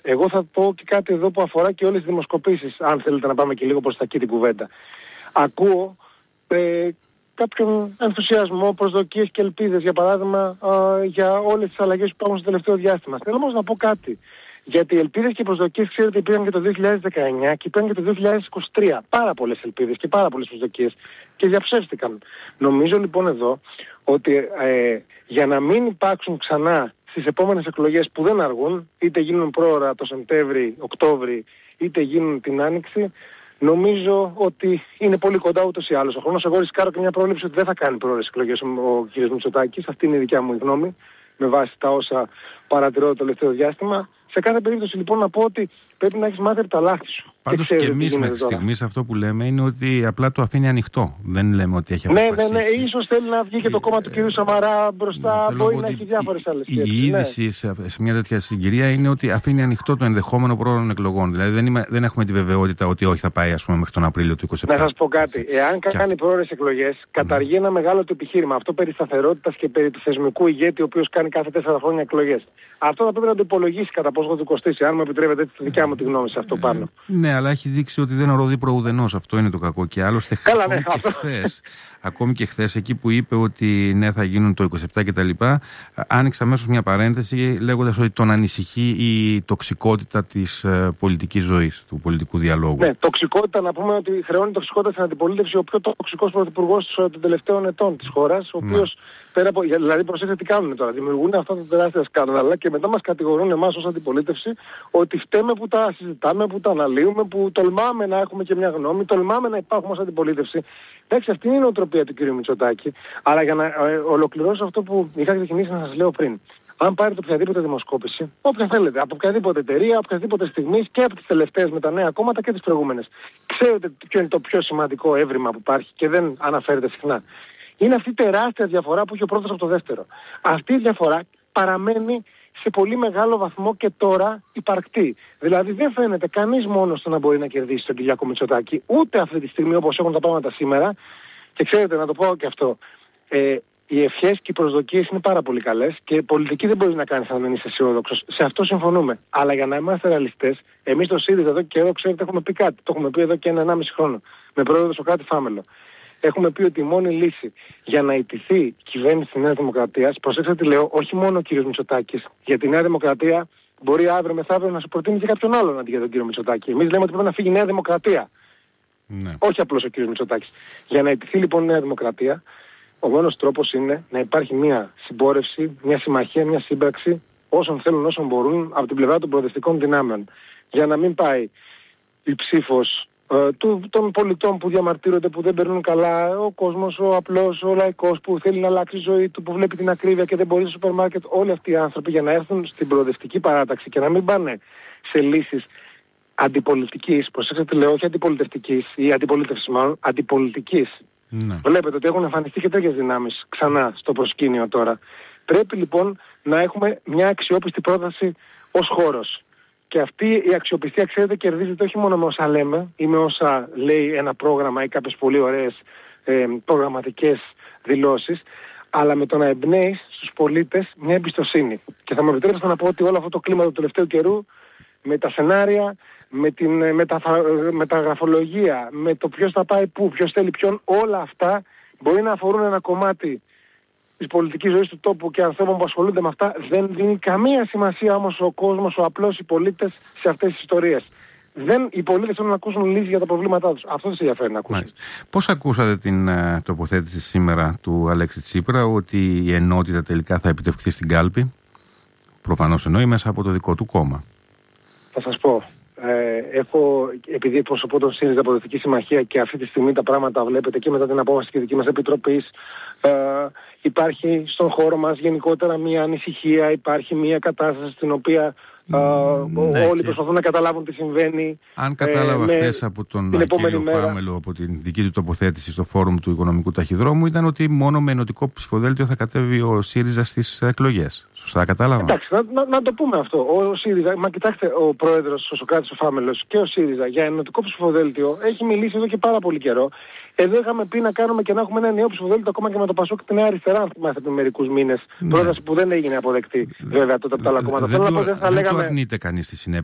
Εγώ θα πω και κάτι εδώ που αφορά και όλες τις δημοσκοπήσεις, αν θέλετε να πάμε και λίγο προς τα εκεί την κουβέντα. Ακούω κάποιον ενθουσιασμό, προσδοκίες και ελπίδες, για παράδειγμα, για όλες τις αλλαγές που υπάρχουν στο τελευταίο διάστημα. Θέλω όμως να πω κάτι. Γιατί οι ελπίδες και οι προσδοκίες, ξέρετε, υπήρχαν και το 2019 και υπήρχαν και το 2023. Πάρα πολλές ελπίδες και πάρα πολλές προσδοκίες και διαψεύστηκαν. Νομίζω λοιπόν εδώ ότι για να μην υπάρξουν ξανά στις επόμενες εκλογές που δεν αργούν, είτε γίνουν πρόωρα το Σεπτέμβρη, Οκτώβρη, είτε γίνουν την Άνοιξη, νομίζω ότι είναι πολύ κοντά ούτως ή άλλως ο χρόνος. Εγώ ρισκάρω και μια πρόβλεψη ότι δεν θα κάνει πρόωρες εκλογές ο κ. Μητσοτάκης. Αυτή είναι η δικιά μου γνώμη, με βάση τα όσα παρατηρώ το τελευταίο διάστημα. Σε κάθε περίπτωση λοιπόν να πω ότι πρέπει να έχεις μάθει από τα λάθη σου. Πάντως και εμείς μέχρι στιγμής αυτό που λέμε είναι ότι απλά το αφήνει ανοιχτό. Δεν λέμε ότι έχει αποφασίσει. Ναι, ίσως θέλει να βγει και το κόμμα του κ. Σαμαρά μπροστά, μπορεί να έχει διάφορες άλλες σκέψεις. Η είδηση σε μια τέτοια συγκυρία είναι ότι αφήνει ανοιχτό το ενδεχόμενο πρόωρων εκλογών. Δηλαδή δεν έχουμε τη βεβαιότητα ότι όχι θα πάει, ας πούμε, μέχρι τον Απρίλιο του 2027. Να σας πω κάτι. Εάν κάνει πρόωρες εκλογές, καταργεί ένα μεγάλο του επιχείρημα. Αυτό περί σταθερότητας και περί του θεσμικού ηγέτη, ο οποίος κάνει κάθε 4 χρόνια εκλογές. Αυτό θα πρέπει να το υπολογίσει κατά πόσο θα του κοστίσει. Αν μου επιτρέπετε, έτσι τη δικιά μου τη γνώμη σε αυτό πάνω. Ναι, αλλά έχει δείξει ότι δεν οροδεί προουδενός. Αυτό είναι το κακό. Και άλλωστε ακόμη και χθες, εκεί που είπε ότι ναι, θα γίνουν το 27 κτλ., άνοιξα αμέσως μια παρένθεση λέγοντας ότι τον ανησυχεί η τοξικότητα της πολιτικής ζωής, του πολιτικού διαλόγου. Ναι, τοξικότητα, να πούμε ότι χρεώνει τοξικότητα στην αντιπολίτευση ο πιο τοξικός πρωθυπουργός των τελευταίων ετών της χώρας, ο οποίος πέρα από. Δηλαδή, προσέξτε τι κάνουν τώρα. Δημιουργούν αυτά τα τεράστια σκάνδαλα και μετά μας κατηγορούν εμάς ως αντιπολίτευση ότι φταίμε που τα συζητάμε, που τα αναλύουμε, που τολμάμε να έχουμε και μια γνώμη, τολμάμε να υπάρχουμε ως αντιπολίτευση. Εντάξει, αυτή είναι η νοοτροπία του κ. Μητσοτάκη. Αλλά για να ολοκληρώσω αυτό που είχα ξεκινήσει να σας λέω πριν. Αν πάρετε οποιαδήποτε δημοσκόπηση, όποια θέλετε, από οποιαδήποτε εταιρεία, οποιαδήποτε στιγμή και από τις τελευταίες με τα νέα κόμματα και τις προηγούμενες, ξέρετε ποιο είναι το πιο σημαντικό έβριμα που υπάρχει και δεν αναφέρεται συχνά. Είναι αυτή η τεράστια διαφορά που έχει ο πρώτος από το δεύτερο. Αυτή η διαφορά παραμένει σε πολύ μεγάλο βαθμό και τώρα υπαρκτή. Δηλαδή δεν φαίνεται κανείς μόνος του να μπορεί να κερδίσει τον Κυριάκο Μητσοτάκη, ούτε αυτή τη στιγμή όπως έχουν τα πράγματα σήμερα. Και ξέρετε, να το πω και αυτό, οι ευχές και οι προσδοκίες είναι πάρα πολύ καλές και πολιτική δεν μπορεί να κάνει αν δεν είσαι αισιόδοξος. Σε αυτό συμφωνούμε. Αλλά για να είμαστε ρεαλιστές, εμείς το ΣΥΡΙΖΑ εδώ και εδώ, ξέρετε, έχουμε πει κάτι. Το έχουμε πει εδώ και 1,5 χρόνο. Με πρόεδρο Σωκράτη Φάμελο. Έχουμε πει ότι η μόνη λύση για να ιτηθεί η κυβέρνηση της Νέας Δημοκρατίας, προσέξτε τι λέω, όχι μόνο ο κ. Μητσοτάκης, γιατί η Νέα Δημοκρατία μπορεί αύριο μεθαύριο να σου προτείνει και κάποιον άλλον αντί για τον κ. Μητσοτάκη. Εμείς λέμε ότι πρέπει να φύγει η Νέα Δημοκρατία. Ναι. Όχι απλώς ο κ. Μητσοτάκης. Για να ιτηθεί λοιπόν η Νέα Δημοκρατία, ο μόνος τρόπος είναι να υπάρχει μια συμπόρευση, μια συμμαχία, μια σύμπραξη όσων θέλουν, όσων μπορούν από την πλευρά των προοδευτικών δυνάμεων. Για να μην πάει η ψήφος των πολιτών που διαμαρτύρονται, που δεν περνούν καλά, ο κόσμος, ο απλός, ο λαϊκός που θέλει να αλλάξει η ζωή του, που βλέπει την ακρίβεια και δεν μπορεί στο σούπερ μάρκετ, όλοι αυτοί οι άνθρωποι για να έρθουν στην προοδευτική παράταξη και να μην πάνε σε λύσεις αντιπολιτικής, προσέξτε λέω, όχι αντιπολιτευτικής ή αντιπολίτευσης μάλλον, αντιπολιτικής. Ναι. Βλέπετε ότι έχουν εμφανιστεί και τέτοιες δυνάμεις ξανά στο προσκήνιο τώρα. Πρέπει λοιπόν να έχουμε μια αξιόπιστη πρόταση ως χώρος. Και αυτή η αξιοπιστία, ξέρετε, κερδίζεται όχι μόνο με όσα λέμε ή με όσα λέει ένα πρόγραμμα ή κάποιες πολύ ωραίες προγραμματικές δηλώσεις, αλλά με το να εμπνέεις στους πολίτες μια εμπιστοσύνη. Και θα μου επιτρέψετε να πω ότι όλο αυτό το κλίμα του τελευταίου καιρού, με τα σενάρια, με την μεταγραφολογία, με το ποιος θα πάει πού, ποιος θέλει ποιον, όλα αυτά μπορεί να αφορούν ένα κομμάτι της πολιτικής ζωής του τόπου και ανθρώπων που ασχολούνται με αυτά. Δεν δίνει καμία σημασία όμως ο κόσμος, ο απλός, οι πολίτες σε αυτές τις ιστορίες. Οι πολίτες θέλουν να ακούσουν λύσεις για τα προβλήματά τους. Αυτό δεν σε ενδιαφέρει να ακούσουν. Πώς ακούσατε την τοποθέτηση σήμερα του Αλέξη Τσίπρα ότι η ενότητα τελικά θα επιτευχθεί στην κάλπη? Προφανώς εννοεί μέσα από το δικό του κόμμα. Θα σας πω. Επειδή εκπροσωπώ τον ΣΥΡΙΖΑ Προοδευτική Συμμαχία και αυτή τη στιγμή τα πράγματα βλέπετε και μετά την απόφαση της δικής μας επιτροπής, υπάρχει στον χώρο μας γενικότερα μια ανησυχία, υπάρχει μια κατάσταση στην οποία όλοι προσπαθούν να καταλάβουν τι συμβαίνει. Αν κατάλαβα χθες από τον κύριο Φάμελο, από την δική του τοποθέτηση στο φόρουμ του Οικονομικού Ταχυδρόμου, ήταν ότι μόνο με ενωτικό ψηφοδέλτιο θα κατέβει ο ΣΥΡΙΖΑ στις εκλογές. Σωστά κατάλαβα? Εντάξει, να το πούμε αυτό. Ο ΣΥΡΙΖΑ, μα κοιτάξτε, ο πρόεδρος, ο Σωκράτης ο Φάμελος και ο ΣΥΡΙΖΑ για ενωτικό ψηφοδέλτιο έχει μιλήσει εδώ και πάρα πολύ καιρό. Εδώ είχαμε πει να κάνουμε και να έχουμε ένα νέο ψηφοδέλτιο ακόμα και με το Πασόκ και τη Νέα Αριστερά, αν θυμάστε πριν μερικούς μήνες. Πρόταση που δεν έγινε αποδεκτή βέβαια τότε από τα άλλα κόμματα. Δεν το αρνείται κανείς τη συνέπεια.